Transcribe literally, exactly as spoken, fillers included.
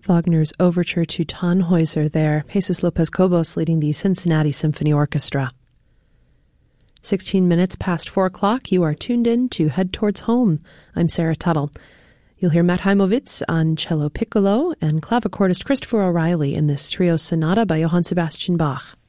Wagner's overture to Tannhäuser there, Jesus Lopez-Cobos leading the Cincinnati Symphony Orchestra. sixteen minutes past four o'clock, you are tuned in to Head Towards Home. I'm Sarah Tuttle. You'll hear Matt Heimovitz on cello piccolo and clavicordist Christopher O'Reilly in this trio sonata by Johann Sebastian Bach.